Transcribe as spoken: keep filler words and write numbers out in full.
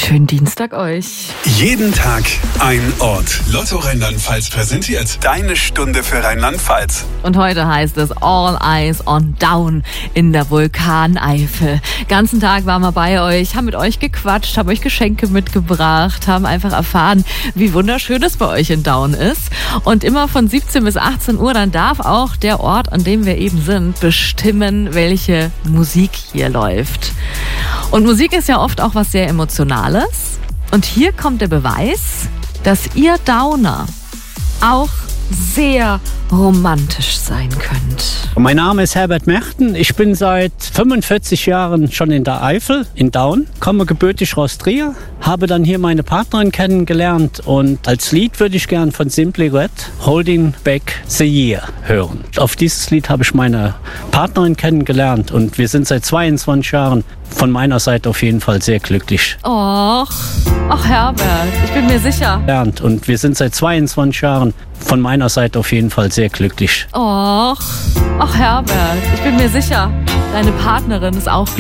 Schönen Dienstag euch. Jeden Tag ein Ort. Lotto Rheinland-Pfalz präsentiert deine Stunde für Rheinland-Pfalz. Und heute heißt es All Eyes on Down in der Vulkaneifel. Ganzen Tag waren wir bei euch, haben mit euch gequatscht, haben euch Geschenke mitgebracht, haben einfach erfahren, wie wunderschön es bei euch in Down ist. Und immer von siebzehn bis achtzehn Uhr, dann darf auch der Ort, an dem wir eben sind, bestimmen, welche Musik hier läuft. Und Musik ist ja oft auch was sehr Emotionales. Und hier kommt der Beweis, dass ihr Downer auch sehr romantisch sein könnt. Mein Name ist Herbert Merten. Ich bin seit fünfundvierzig Jahren schon in der Eifel, in Down. Komme gebürtig aus Trier, habe dann hier meine Partnerin kennengelernt und als Lied würde ich gern von Simply Red Holding Back the Year hören. Auf dieses Lied habe ich meine Partnerin kennengelernt und wir sind seit zweiundzwanzig Jahren von meiner Seite auf jeden Fall sehr glücklich. Och, ach Herbert, ich bin mir sicher. Und wir sind seit zweiundzwanzig Jahren von meiner Seite auf jeden Fall sehr glücklich. Och, ach Herbert, ich bin mir sicher, deine Partnerin ist auch glücklich.